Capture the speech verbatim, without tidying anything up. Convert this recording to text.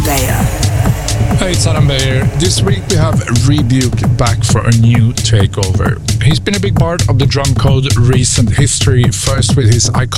Beyer. Hey, it's Adam Beyer. This week we have Rebuke back for a new takeover. He's been a big part of the Drum Code recent history, first with his iconic